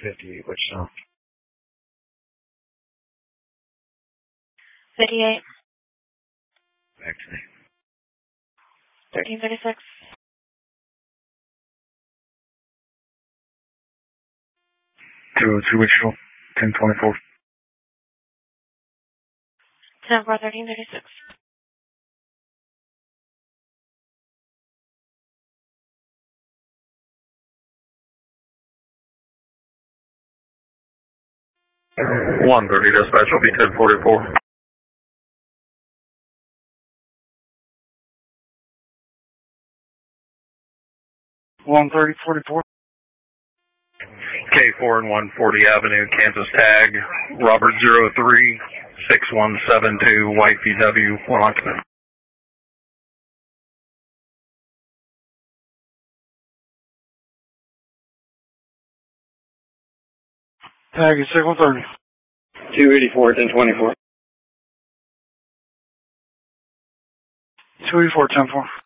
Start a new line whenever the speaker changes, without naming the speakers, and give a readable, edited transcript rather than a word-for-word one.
58, which so.
58.
Back to me.
1336.
202 Wichita, 1024.
10-4, 1336.
Uh, 130 dispatch will be 1044. K4 and 140 Avenue, Kansas tag, Robert 036172, White VW, 1 occupant.
Tag is 630.
284, 1024.
284, 10-4.